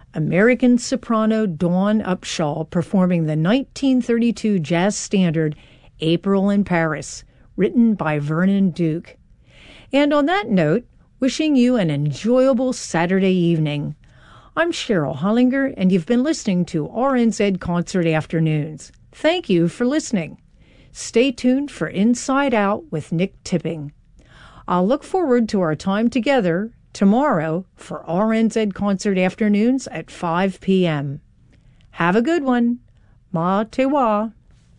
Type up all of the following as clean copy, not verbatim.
American soprano Dawn Upshaw performing the 1932 jazz standard April in Paris, written by Vernon Duke. And on that note, wishing you an enjoyable Saturday evening. I'm Cheryl Hollinger, and you've been listening to RNZ Concert Afternoons. Thank you for listening. Stay tuned for Inside Out with Nick Tipping. I'll look forward to our time together tomorrow for RNZ Concert Afternoons at 5 p.m. Have a good one. Ma te wa.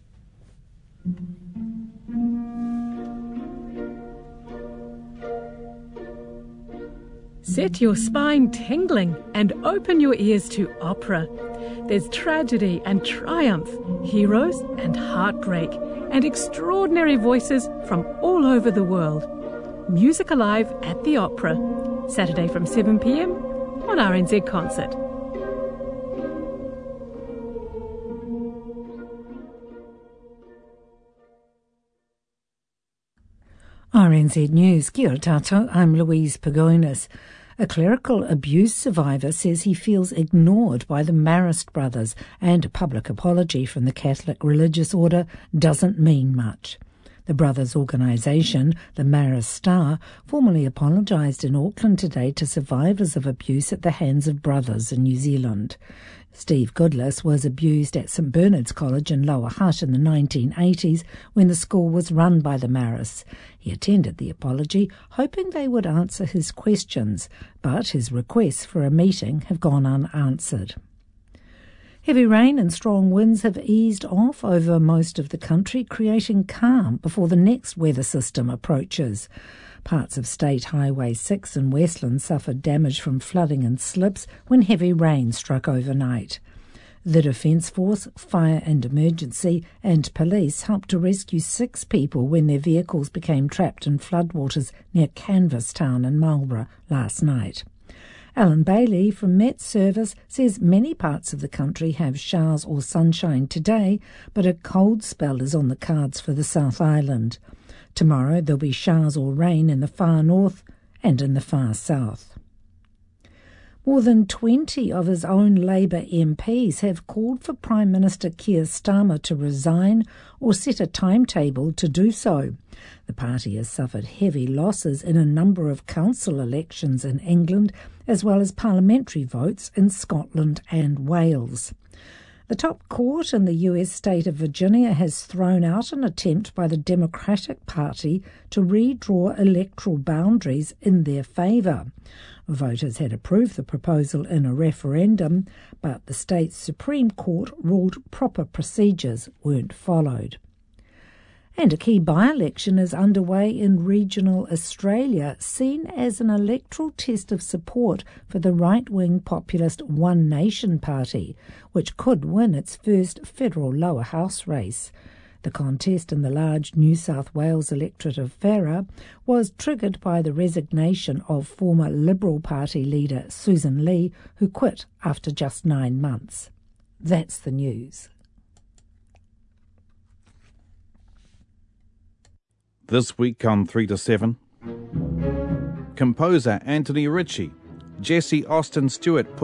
Set your spine tingling and open your ears to opera. There's tragedy and triumph, heroes and heartbreak, and extraordinary voices from all over the world. Music Alive at the Opera, Saturday from 7 p.m. on RNZ Concert. RNZ News. Kia ora tātou, I'm Louise Pagonis. A clerical abuse survivor says he feels ignored by the Marist brothers, and a public apology from the Catholic religious order doesn't mean much. The brothers' organisation, the Marist Star, formally apologised in Auckland today to survivors of abuse at the hands of brothers in New Zealand. Steve Goodless was abused at St Bernard's College in Lower Hutt in the 1980s when the school was run by the Marists. He attended the apology, hoping they would answer his questions, but his requests for a meeting have gone unanswered. Heavy rain and strong winds have eased off over most of the country, creating calm before the next weather system approaches. Parts of State Highway 6 in Westland suffered damage from flooding and slips when heavy rain struck overnight. The Defence Force, Fire and Emergency and Police helped to rescue 6 people when their vehicles became trapped in floodwaters near Canvastown in Marlborough last night. Alan Bailey from Met Service says many parts of the country have showers or sunshine today, but a cold spell is on the cards for the South Island. Tomorrow there'll be showers or rain in the far north and in the far south. More than 20 of his own Labour MPs have called for Prime Minister Keir Starmer to resign or set a timetable to do so. The party has suffered heavy losses in a number of council elections in England, as well as parliamentary votes in Scotland and Wales. The top court in the US state of Virginia has thrown out an attempt by the Democratic Party to redraw electoral boundaries in their favour. Voters had approved the proposal in a referendum, but the state's Supreme Court ruled proper procedures weren't followed. And a key by-election is underway in regional Australia, seen as an electoral test of support for the right-wing populist One Nation Party, which could win its first federal lower house race. The contest in the large New South Wales electorate of Farrer was triggered by the resignation of former Liberal Party leader Susan Lee, who quit after just 9 months. That's the news. This week on 3 to 7, composer Anthony Ritchie, Jesse Austen Stewart